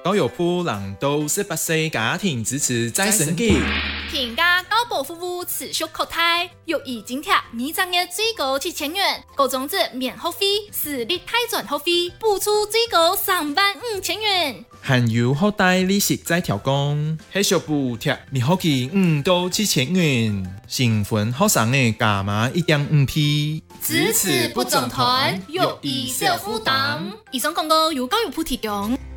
教育部让到18岁家庭支持再生机。 平价高保服务持续扩大，育儿津贴每个月最高7000元，高中职免学费，私立大专学费补助最高35000元。 含有学贷利息再调降，系小补贴每学期5到7000元，新婚学生的加码1.5%。 支持不总团，育儿小负担。以上广告由教育部提供。